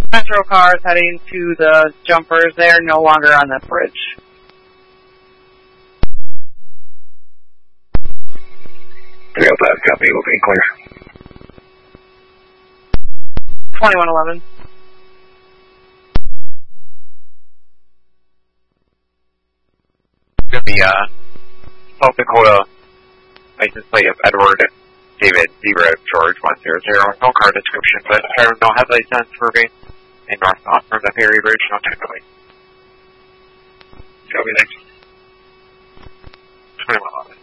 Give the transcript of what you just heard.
Metro cars heading to the jumpers. They are no longer on that bridge. Copy, looking clear. 2111. Going to be South Dakota license plate of Edward David 0 George 100. No car description, but no headlight sense for me. And north from the Perry Bridge, no technically. Copy, next. 2111.